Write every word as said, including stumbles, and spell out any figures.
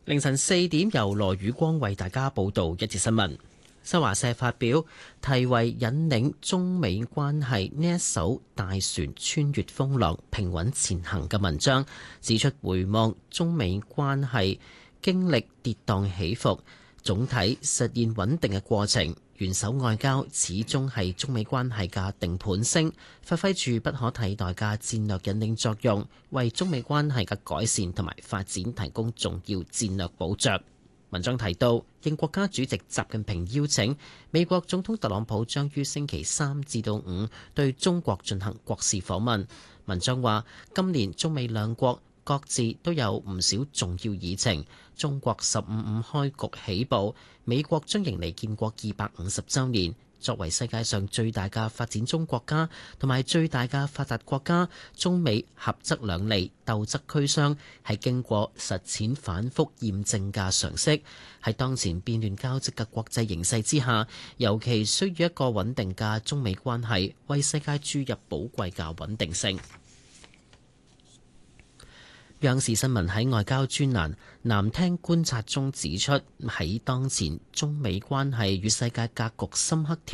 凌晨四點，由羅宇光為大家報道一節新聞。新華社發表題為《引領中美關係呢一艘大船穿越風浪，平穩前行》嘅文章，指出回望中美關係經歷跌宕起伏，總體實現穩定嘅過程。元首外交始終係中美關係嘅定盤星，發揮住不可替代嘅戰略引領作用，為中美關係嘅改善同埋發展提供重要戰略保障。文章提到，應國家主席習近平邀請，美國總統特朗普將於星期三至到五對中國進行國事訪問。文章話，今年中美兩國各自都有唔少重要議程。中國十五五開局起步，美國將迎嚟建國二百五十週年。作為世界上最大嘅發展中國家同埋最大嘅發達國家，中美合則兩利，鬥則俱傷，係經過實踐反覆驗證嘅常識。喺當前變亂交織嘅國際形勢之下，尤其需要一個穩定嘅中美關係，為世界注入寶貴嘅穩定性。央視新聞喺外交專欄難聽觀察中指出，喺當前中美關係與世界格局深刻調